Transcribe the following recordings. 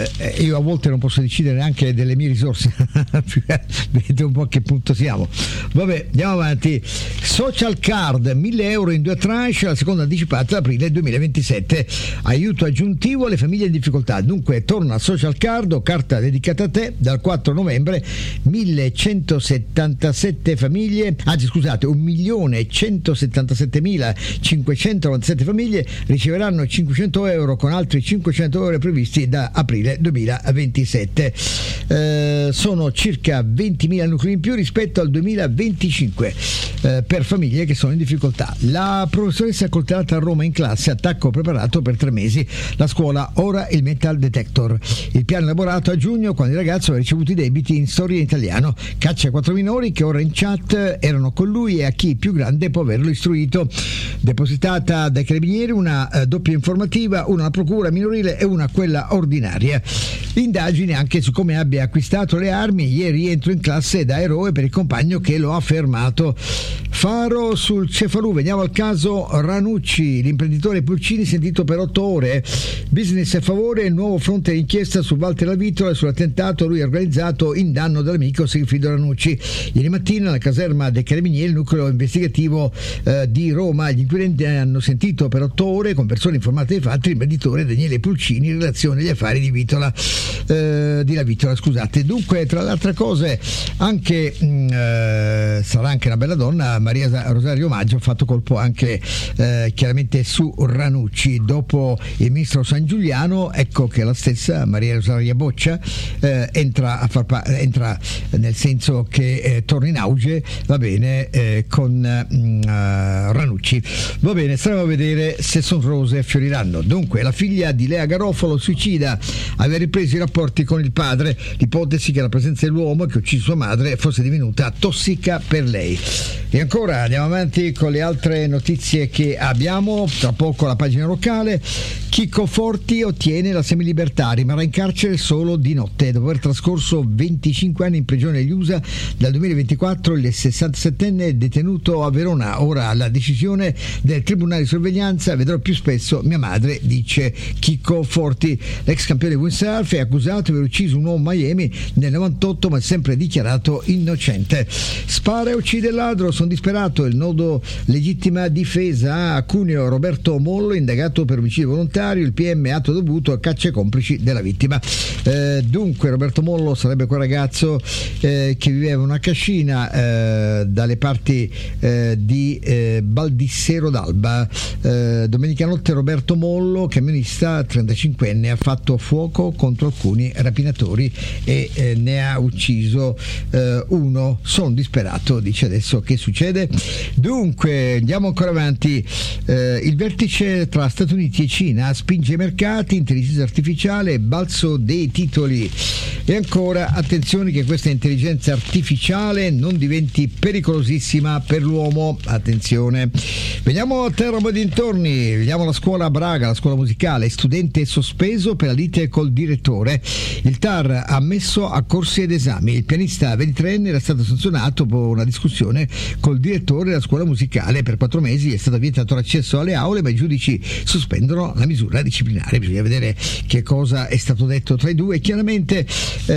io a volte non posso decidere neanche delle mie risorse. Vedete un po' a che punto siamo. Vabbè, andiamo avanti. Social card, 1.000 euro in 2 tranche, la seconda anticipata aprile 2027. Aiuto aggiuntivo alle famiglie in difficoltà. Dunque torna social card o carta dedicata a te dal 4 novembre. 1.177 famiglie, anzi scusate, 1.177.597 famiglie riceveranno 500 euro con altri 500 euro previsti da aprile 2027. Sono circa 20.000 nuclei in più rispetto al 2025 per famiglie che sono in difficoltà. La professoressa accoltellata a Roma in classe, attacco preparato per 3 mesi. La scuola ora il metal detector. Il piano elaborato a giugno quando il ragazzo aveva ricevuto i debiti in storia in italiano. Caccia a 4 minori che ora in chat erano con lui e a chi più grande può averlo istruito. Depositata dai carabinieri una doppia informativa, una alla procura minorile e una a quella ordinaria. Indagini anche su come abbia acquistato le armi. Ieri entro in classe da eroe per il compagno che lo ha fermato. Faro sul Cefalù. Veniamo al caso Ranucci, l'imprenditore Pulcini sentito per 8 ore. Business a favore, il nuovo fronte d'inchiesta su Walter Lavitola e sull'attentato lui organizzato in danno dell'amico Sigfrido Ranucci. Ieri mattina alla caserma dei Carabinieri, il nucleo investigativo di Roma, gli inquirenti hanno sentito per 8 ore con persone informate dei fatti l'imprenditore Daniele Pulcini in relazione agli affari di Lavitola, scusate. Dunque, tra le altre cose, anche sarà anche una bella donna, Maria Rosario Maggio ha fatto colpo anche chiaramente su Ranucci. Dopo il ministro San Giuliano, ecco che la stessa Maria Rosaria Boccia entra nel senso che torna in auge, va bene, con Ranucci. Va bene, staremo a vedere se sono rose fioriranno. Dunque, la figlia di Lea Garofalo suicida, aveva ripreso i rapporti con il padre, l'ipotesi che la presenza dell'uomo che uccise sua madre fosse divenuta tossica per lei. E ancora andiamo avanti con le altre notizie che abbiamo. Tra poco la pagina locale. Chico Forti ottiene la semilibertà, rimarrà in carcere solo di notte. Dopo aver trascorso 25 anni in prigione negli USA, dal 2024 il 67enne è detenuto a Verona. Ora la decisione del tribunale di sorveglianza: vedrò più spesso mia madre, dice Chico Forti. L'ex campione di windsurf è accusato di aver ucciso un uomo a Miami nel 98, ma è sempre dichiarato innocente. Spara e uccide il ladro, sono disperato. Il nodo legittima difesa a Cuneo. Roberto Mollo indagato per omicidio volontario, il PM atto dovuto a caccia ai complici della vittima. Dunque Roberto Mollo sarebbe quel ragazzo che viveva una cascina dalle parti di Baldissero d'Alba. Domenica notte Roberto Mollo, camionista 35enne, ha fatto fuoco contro alcuni rapinatori e ne ha ucciso uno. Sono disperato, dice. Adesso che succede? Dunque andiamo ancora avanti. Il vertice tra Stati Uniti e Cina spinge i mercati, intelligenza artificiale, balzo dei titoli. E ancora attenzione che questa intelligenza artificiale non diventi pericolosissima per l'uomo. Attenzione. Veniamo a Teramo e dintorni, vediamo la scuola a Braga, la scuola musicale. Studente sospeso per la lite col direttore. Il TAR ha messo a corsi ed esami. Il pianista 23enne era stato sanzionato dopo una discussione col direttore della scuola musicale. Per 4 mesi è stato vietato l'accesso alle aule, ma i giudici sospendono la misura disciplinare. Bisogna vedere che cosa è stato detto tra i due. Chiaramente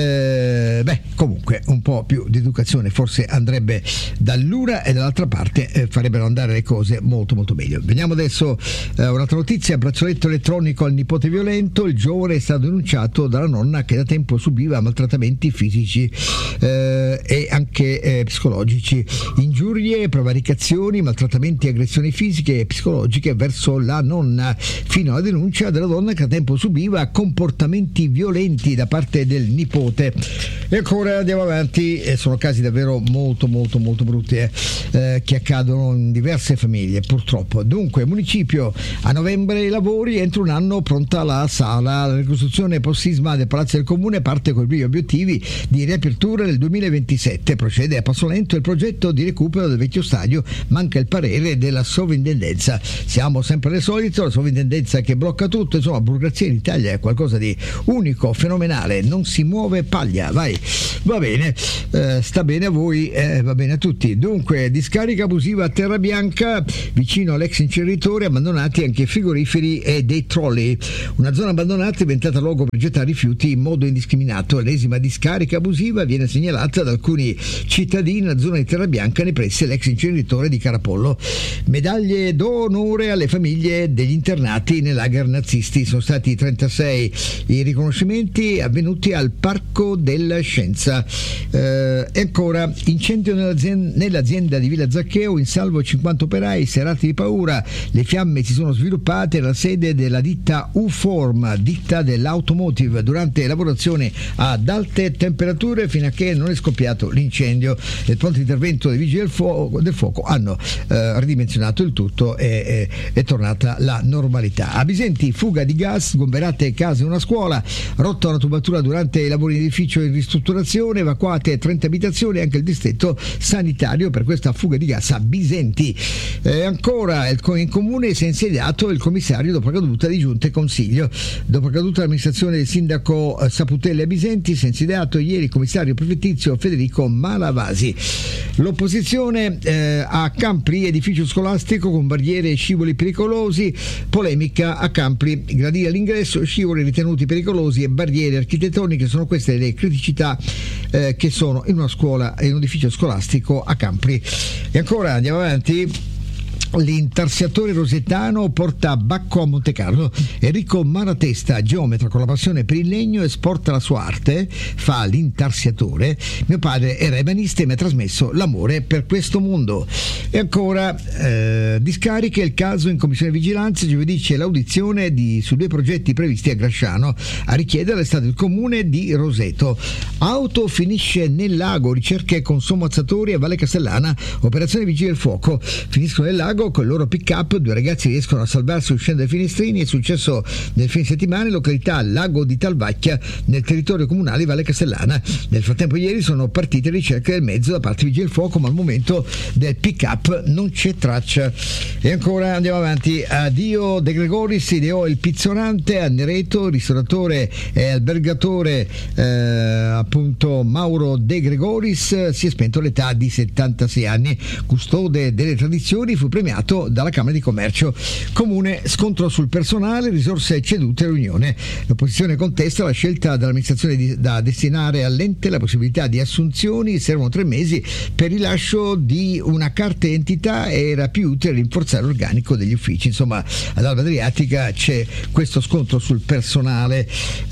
comunque un po' più di educazione forse andrebbe dall'una e dall'altra parte farebbero andare le cose molto molto meglio. Veniamo adesso a un'altra notizia. Braccialetto elettronico al nipote violento. Il giovane è stato denunciato dalla nonna che da tempo subiva maltrattamenti fisici e anche psicologici, ingiurie, prevaricazioni, maltrattamenti e aggressioni fisiche e psicologiche verso la nonna, fino alla denuncia della donna che da tempo subiva comportamenti violenti da parte del nipote. E ancora andiamo avanti. Sono casi davvero molto molto molto brutti che accadono in diverse famiglie, purtroppo. Dunque, municipio, a novembre i lavori, entro un anno pronta la sala. La ricostruzione post-sisma del Palazzo del Comune parte con i primi obiettivi di riapertura nel 2027. Procede a passo lento il progetto di recupero del vecchio stadio, manca il parere della sovrintendenza. Siamo sempre alle solite, la sovrintendenza che blocca tutto, insomma, burocrazia in Italia è qualcosa di unico, fenomenale, non si muove paglia, vai, va bene, sta bene a voi, va bene a tutti. Dunque, discarica abusiva a Terra Bianca, vicino all'ex inceneritore, abbandonati anche frigoriferi e dei trolley. Una zona abbandonata è diventata luogo per gettare rifiuti in modo indiscriminato. L'ennesima discarica abusiva viene segnalata da alcuni cittadini nella zona di Terra Bianca, nei pressi dell'ex inceneritore di Carapollo. Medaglie d'onore alle famiglie degli internati nei lager nazisti. Sono stati 36 i riconoscimenti avvenuti al Parco della Scienza. E ancora, incendio nell'azienda di Villa Zaccheo, in salvo 50 operai, serate di paura. Le fiamme si sono sviluppate nella sede della ditta U-Form, ditta dell'automotive, durante lavorazioni ad alte temperature, fino a che non è scoppiato l'incendio. Il pronto intervento dei vigili del fuoco hanno ridimensionato il tutto e è tornata la normalità. A Bisenti, fuga di gas, sgomberate case e una scuola, rotta una tubatura durante i lavori di edificio in ristrutturazione, evacuate 30 abitazioni, anche il distretto sanitario per questa fuga di gas a Bisenti. Ancora, in comune si è insediato il commissario dopo la caduta di giunta e consiglio. Dopo la caduta dell'amministrazione del sindaco Saputelli a Bisenti, si è insediato ieri il commissario prefettizio Federico Malavasi. L'opposizione a Campri, edificio scolastico con barriere e scivoli pericolosi, polemica a Campri, gradire all'ingresso, scivoli ritenuti pericolosi e barriere architettoniche, sono queste le criticità che sono in una scuola e in un edificio scolastico a Campri. E ancora andiamo avanti. L'intarsiatore rosettano porta Bacco a Montecarlo. Enrico Malatesta, geometra con la passione per il legno, esporta la sua arte, fa l'intarsiatore. Mio padre era ebanista e mi ha trasmesso l'amore per questo mondo. E ancora, discariche, il caso in commissione vigilanza. Giovedì c'è l'audizione su 2 progetti previsti a Grasciano. A richiedere è stato il comune di Roseto. Auto finisce nel lago, ricerche con sommozzatori a Valle Castellana, operazione vigili del fuoco. Finiscono nel lago con il loro pick-up, 2 ragazzi riescono a salvarsi uscendo dai finestrini. È successo nel fine settimana in località Lago di Talvacchia, nel territorio comunale di Valle Castellana. Nel frattempo ieri sono partite ricerche del mezzo da parte di Vigili del Fuoco, ma al momento del pick-up non c'è traccia. E ancora andiamo avanti. Addio De Gregoris, ideò il pizzorante a Nereto, il ristoratore e albergatore appunto Mauro De Gregoris si è spento all'età di 76 anni. Custode delle tradizioni, fu premiato dalla Camera di Commercio. Comune, scontro sul personale, risorse cedute all'Unione. L'opposizione contesta la scelta dell'amministrazione da destinare all'ente la possibilità di assunzioni. Servono 3 mesi per il rilascio di una carta identità, era più utile rinforzare l'organico degli uffici. Insomma, ad Alba Adriatica c'è questo scontro sul personale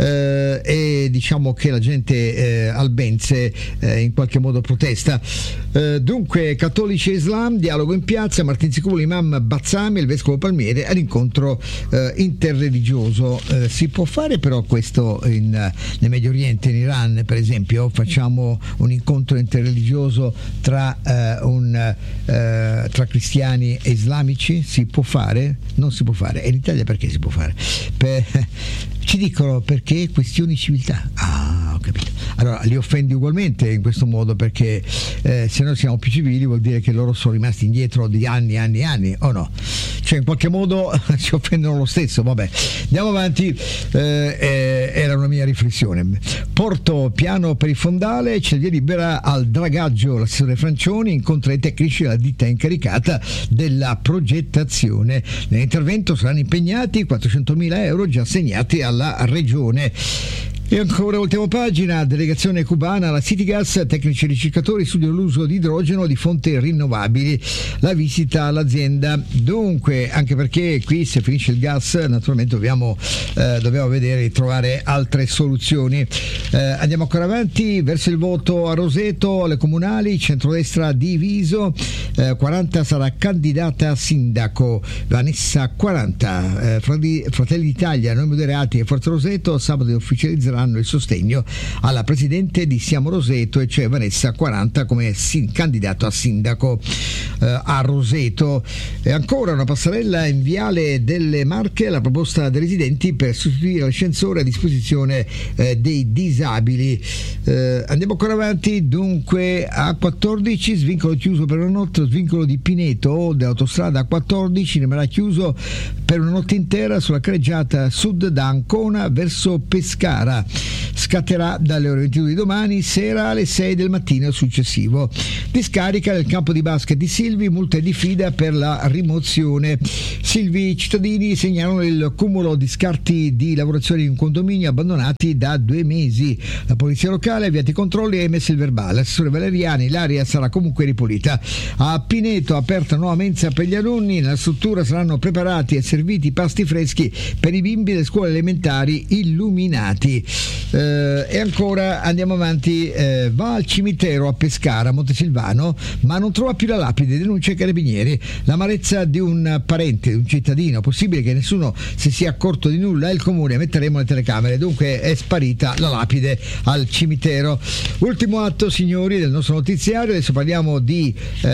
e diciamo che la gente albense in qualche modo protesta. Dunque, cattolici e Islam, dialogo in piazza. Martin Sicuro, l'imam Bazzami e il vescovo Palmiere all'incontro interreligioso. Si può fare però questo nel Medio Oriente, in Iran per esempio? Facciamo un incontro interreligioso tra cristiani e islamici? Si può fare? Non si può fare. E in Italia perché si può fare? Ci dicono perché questioni di civiltà. Ah, ho capito. Allora li offendi ugualmente in questo modo, perché se noi siamo più civili vuol dire che loro sono rimasti indietro di anni o no? Cioè in qualche modo si offendono lo stesso. Vabbè, andiamo avanti. Era una mia riflessione. Porto piano per il fondale, c'è via libera al dragaggio. L'assessore Francioni incontra i tecnici della ditta incaricata della progettazione. Nell'intervento saranno impegnati 400.000 euro già assegnati alla regione. E ancora ultima pagina, delegazione cubana alla Citygas, tecnici e ricercatori studiano l'uso di idrogeno di fonti rinnovabili, la visita all'azienda. Dunque, anche perché qui se finisce il gas naturalmente dobbiamo vedere di trovare altre soluzioni. Andiamo ancora avanti, verso il voto a Roseto, alle comunali, centrodestra diviso, 40 sarà candidata a sindaco, Vanessa 40, Fratelli d'Italia, Noi Moderati e Forza Roseto sabato ufficializzeranno il sostegno alla presidente di Siamo Roseto, e cioè Vanessa 40 come candidato a sindaco a Roseto. E ancora una passerella in Viale delle Marche, la proposta dei residenti per sostituire l'ascensore a disposizione dei disabili. Andiamo ancora avanti. Dunque, a 14 svincolo chiuso per la notte, lo svincolo di Pineto dell'autostrada A14 rimarrà chiuso per una notte intera sulla carreggiata sud da Ancona verso Pescara. Scatterà dalle ore 22 di domani sera alle 6 del mattino successivo. Discarica nel campo di basket di Silvi, multa e diffida per la rimozione. Silvi cittadini segnalano il cumulo di scarti di lavorazioni in condominio abbandonati da 2 mesi. La polizia locale ha avviato i controlli e emesso il verbale. Assessore Valeriani, l'area sarà comunque ripulita. A Pineto aperta nuova mensa per gli alunni, nella struttura saranno preparati e serviti pasti freschi per i bimbi delle scuole elementari illuminati. E ancora andiamo avanti, va al cimitero a Pescara, Montesilvano, ma non trova più la lapide, denuncia i carabinieri. L'amarezza di un parente, di un cittadino, possibile che nessuno si sia accorto di nulla, e il comune, metteremo le telecamere. Dunque è sparita la lapide al cimitero. Ultimo atto, signori, del nostro notiziario. Adesso parliamo di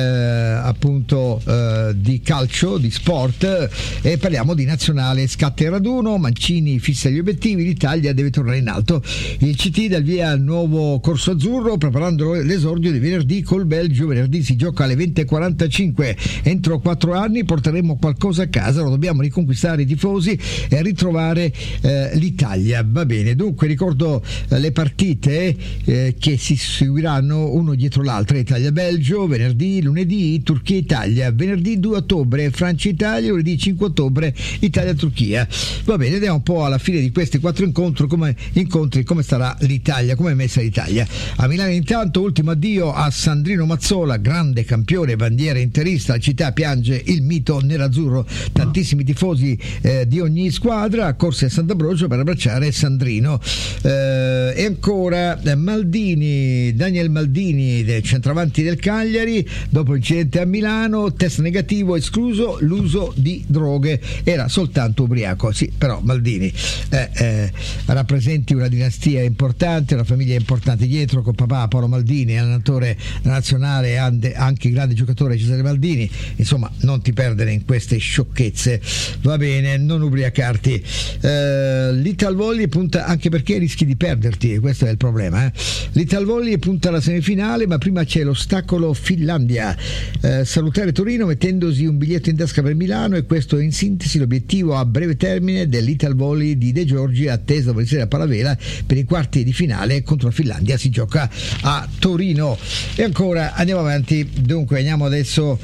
di calcio, di sport, e parliamo di nazionale. Scatta il raduno, Mancini fissa gli obiettivi, l'Italia deve tornare in alto. Il CT dà il via al nuovo corso azzurro, preparando l'esordio di venerdì col Belgio. Venerdì si gioca alle 20:45. Entro 4 anni porteremo qualcosa a casa, lo dobbiamo riconquistare i tifosi e ritrovare l'Italia. Va bene, dunque ricordo le partite che si seguiranno uno dietro l'altro: Italia-Belgio venerdì, lunedì Turchia-Italia, venerdì 2 ottobre Francia-Italia, lunedì 5 ottobre Italia-Turchia. Va bene, vediamo un po' alla fine di questi 4 incontri come starà l'Italia, come è messa l'Italia. A Milano intanto ultimo addio a Sandrino Mazzola, grande campione, bandiera interista. La città piange il mito nerazzurro, tantissimi tifosi di ogni squadra corsi a Sant'Ambrogio per abbracciare Sandrino. E ancora Daniel Maldini, del centravanti del Cagliari, dopo l'incidente a Milano, test negativo, escluso l'uso di droghe, era soltanto ubriaco. Sì, però Maldini rappresenti una dinastia importante, una famiglia importante dietro, con papà Paolo Maldini, allenatore nazionale, anche grande giocatore Cesare Maldini. Insomma, non ti perdere in queste sciocchezze, va bene, non ubriacarti. L'Italvolley punta, anche perché rischi di perderti, questo è il problema. L'Italvolley punta alla semifinale, ma prima c'è l'ostacolo Finlandia. Salutare Torino mettendosi un biglietto in tasca per Milano, e questo è in sintesi l'obiettivo a breve termine dell'Italvolley di De Giorgi, attesa dopo la Palavela per i quarti di finale contro la Finlandia. Si gioca a Torino. E ancora andiamo avanti, dunque andiamo adesso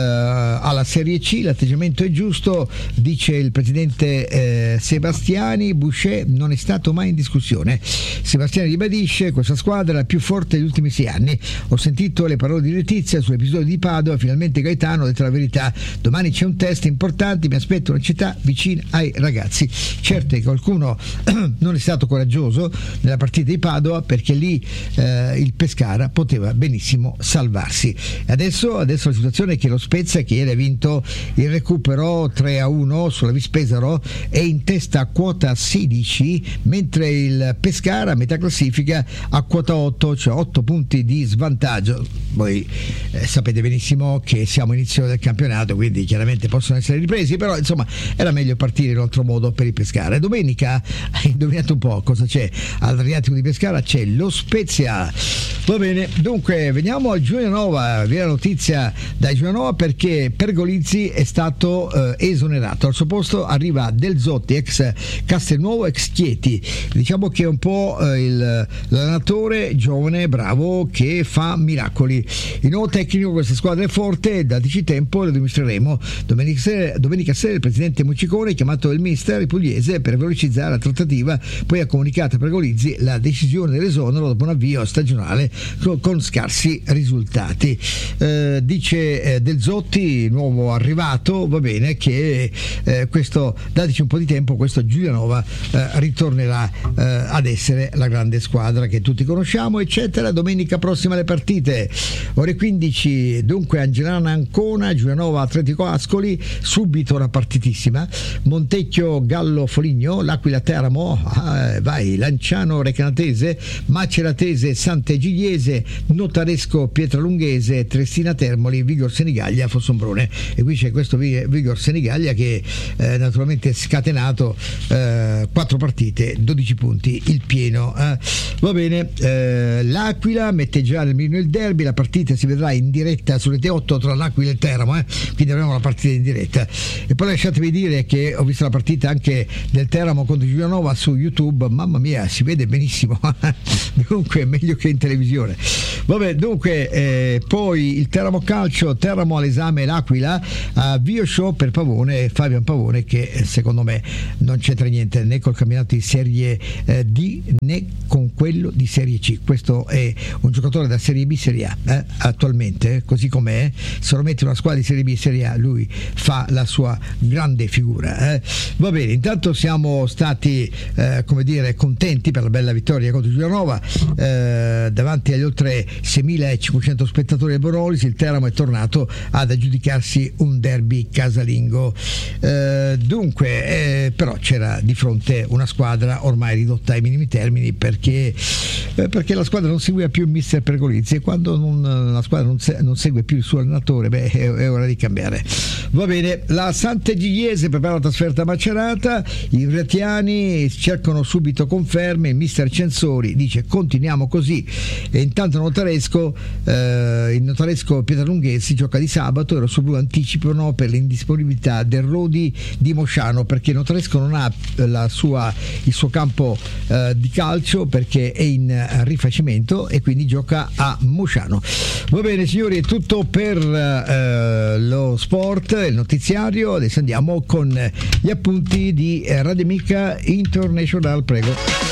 alla Serie C. L'atteggiamento è giusto, dice il presidente Sebastiani. Boucher non è stato mai in discussione. Sebastiani ribadisce: questa squadra è la più forte degli ultimi 6 anni. Ho sentito le parole di Letizia sull'episodio di Padova, finalmente Gaetano ha detto la verità. Domani c'è un test importante, mi aspetto una città vicina ai ragazzi. Certo che qualcuno non è stato coraggioso nella partita di Padova, perché lì il Pescara poteva benissimo salvarsi. Adesso la situazione è che lo Spezia, che ieri ha vinto il recupero 3-1 sulla Vispesaro, è in testa a quota 16, mentre il Pescara a metà classifica a quota 8, cioè 8 punti di svantaggio. Voi sapete benissimo che siamo all'inizio del campionato, quindi chiaramente possono essere ripresi, però insomma era meglio partire in un altro modo per il Pescara. Domenica, hai indovinato un po' cosa c'è all'Adriatico di Pescara? C'è lo Spezia. Va bene, dunque veniamo al Giulianova. Vi è la notizia da Giulianova, perché Pergolizzi è stato esonerato. Al suo posto arriva Del Zotti, ex Castelnuovo, ex Chieti. Diciamo che è un po' l'allenatore giovane, bravo, che fa miracoli. Il nuovo tecnico di questa squadra è forte, dateci tempo, lo dimostreremo. Domenica sera il presidente Muccicone ha chiamato il mister pugliese per velocizzare la trattativa, poi ha comunicato a Pergolizzi la decisione dell'esonero dopo un avvio stagionale con scarsi risultati. Dice Del Zotti, nuovo arrivato, va bene, che questo, dateci un po' di tempo, questo Giulianova ritornerà ad essere la grande squadra che tutti conosciamo, eccetera. Domenica prossima le partite, ore 15, dunque Angelana Ancona, Giulianova Atletico Ascoli, subito una partitissima. Montecchio Gallo Foligno, l'Aquila Teramo, vai Lanciano Recanatese, Maceratese Sant'Egidio Iese, Notaresco Pietralunghese, Trestina Termoli, Vigor Senigallia, Fossombrone. E qui c'è questo Vigor Senigallia che naturalmente scatenato 4 partite, 12 punti, il pieno. Va bene, l'Aquila mette già nel mirino il derby, la partita si vedrà in diretta su Rete 8 tra l'Aquila e il Teramo, quindi avremo la partita in diretta. E poi lasciatevi dire che ho visto la partita anche del Teramo contro Giulianova su YouTube, mamma mia, si vede benissimo. Dunque meglio che in televisione. Vabbè, dunque poi il Teramo Calcio, Teramo all'esame l'Aquila, Vio Show per Pavone, Fabian Pavone, che secondo me non c'entra niente né col campionato di Serie D né con quello di Serie C. Questo è un giocatore da Serie B, Serie A attualmente, così com'è. Se lo metti una squadra di Serie B, Serie A, lui fa la sua grande figura. Va bene, intanto siamo stati come dire contenti per la bella vittoria contro Giulianova, davanti agli oltre 6.500 spettatori del Bonolis. Il Teramo è tornato ad aggiudicarsi un derby casalingo. Dunque però c'era di fronte una squadra ormai ridotta ai minimi termini, perché la squadra non seguiva più il mister Pergolizzi, e quando la squadra non segue più il suo allenatore, è ora di cambiare. Va bene, la Sant'Egidiese prepara la trasferta a Macerata, i Vretiani cercano subito conferme, il mister Censori dice continuiamo così, e intanto il Notaresco Pietralunghese gioca di sabato e Rossoblu anticipano per l'indisponibilità del Rodi di Mosciano, perché il Notaresco non ha il suo campo di calcio perché è in rifacimento e quindi gioca a Mosciano. Va bene signori, è tutto per lo sport, il notiziario. Adesso andiamo con gli appunti di Radio Amica International, prego.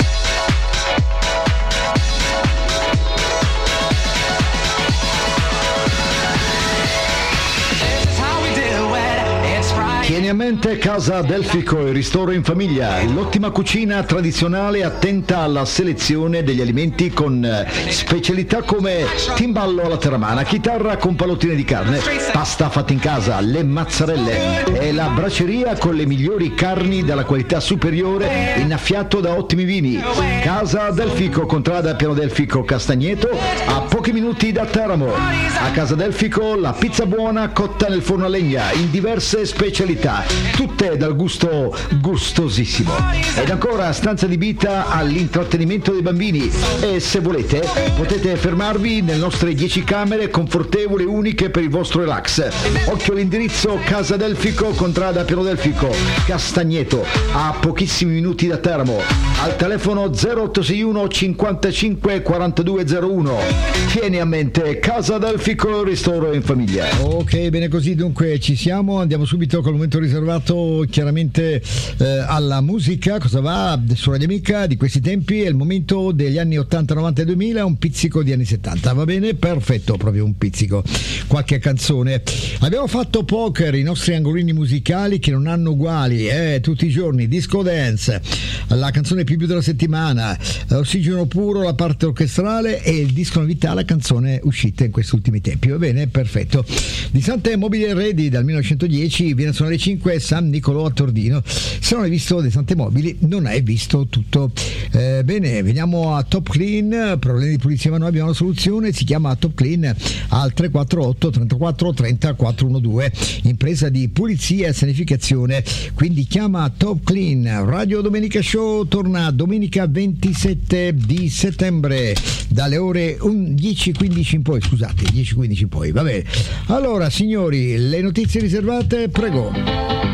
Tieni a mente Casa Delfico e ristoro in famiglia, l'ottima cucina tradizionale attenta alla selezione degli alimenti con specialità come timballo alla terramana, chitarra con pallottine di carne, pasta fatta in casa, le mazzarelle e la braceria con le migliori carni della qualità superiore, innaffiato da ottimi vini. Casa Delfico, contrada Piano Delfico Castagneto, a pochi minuti da Teramo. A Casa Delfico la pizza buona cotta nel forno a legna in diverse specialità, tutte dal gusto gustosissimo. Ed ancora stanza adibita all'intrattenimento dei bambini, e se volete potete fermarvi nelle nostre 10 camere confortevoli e uniche per il vostro relax. Occhio all'indirizzo: Casa Delfico, contrada Piano Delfico Castagneto, a pochissimi minuti da Teramo, al telefono 0861 55 4201. Tieni a mente Casa Delfico, ristoro in famiglia. Ok, bene così, dunque ci siamo, andiamo subito col momento riservato chiaramente alla musica. Cosa va su Radio Amica di questi tempi? È il momento degli anni 80, 90 e 2000, un pizzico di anni 70. Va bene? Perfetto, proprio un pizzico, qualche canzone. Abbiamo fatto Poker, i nostri angolini musicali che non hanno uguali, tutti i giorni. Disco Dance, la canzone più della settimana, Ossigeno Puro, la parte orchestrale, e il disco novità, la canzone uscita in questi ultimi tempi. Va bene? Perfetto. Di Sante Mobili Ready dal 1910 viene a suonare 5 San Nicolò a Tordino. Se non hai visto De Sante Mobili non hai visto tutto. Bene, veniamo a Top Clean. Problemi di pulizia, ma noi abbiamo una soluzione, si chiama Top Clean, al 348 34 30 412, impresa di pulizia e sanificazione, quindi chiama Top Clean. Radio Domenica Show torna domenica 27 di settembre dalle ore 10:15 in poi, scusate, 10:15 in poi. Va bene, allora signori, le notizie riservate, prego.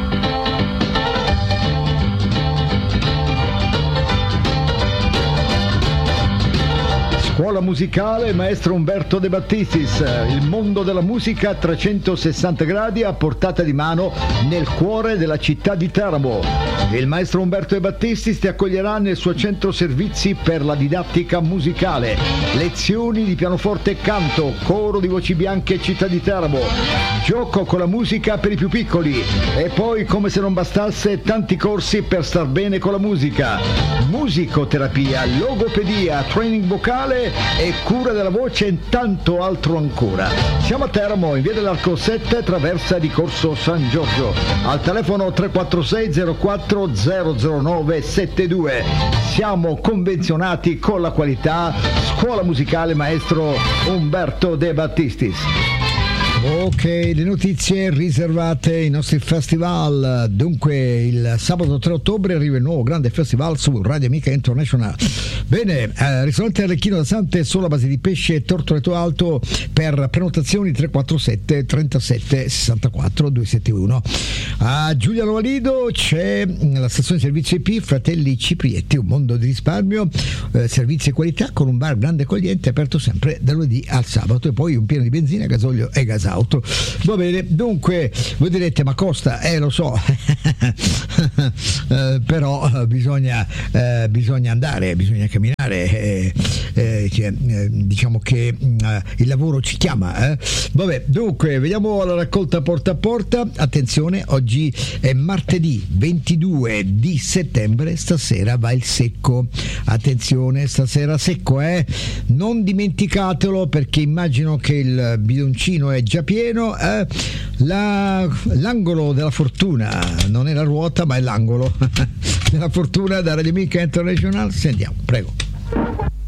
Scuola musicale Maestro Umberto De Battistis, il mondo della musica a 360 gradi a portata di mano nel cuore della città di Teramo. Il maestro Umberto De Battistis ti accoglierà nel suo centro servizi per la didattica musicale, lezioni di pianoforte e canto, coro di voci bianche città di Teramo, gioco con la musica per i più piccoli, e poi, come se non bastasse, tanti corsi per star bene con la musica, musicoterapia, logopedia, training vocale e cura della voce e tanto altro ancora. Siamo a Teramo, in via dell'Arco 7, traversa di Corso San Giorgio, al telefono 346 04 009 72. Siamo convenzionati con la qualità. Scuola Musicale Maestro Umberto De Battistis. Ok, le notizie riservate ai nostri festival. Dunque il sabato 3 ottobre arriva il nuovo grande festival su Radio Amica International. Bene, ristorante Arlecchino da Sante, solo a base di pesce e Tortoreto Alto. Per prenotazioni 347 37 64 271. A Giuliano Valido c'è la stazione di servizio IP Fratelli Ciprietti, un mondo di risparmio, servizi e qualità, con un bar grande e accogliente aperto sempre da lunedì al sabato, e poi un pieno di benzina, gasolio e gasauto. Va bene, dunque voi direte ma costa, lo so però bisogna andare, bisogna camminare, diciamo che il lavoro ci chiama, Vabbè, dunque vediamo la raccolta porta a porta. Attenzione, oggi è martedì 22 di settembre, stasera va il secco. Attenzione, stasera secco, non dimenticatelo, perché immagino che il bidoncino è già pieno. L'angolo della fortuna non è la ruota, ma è l'angolo della fortuna da Radio Amica International. Sentiamo, prego.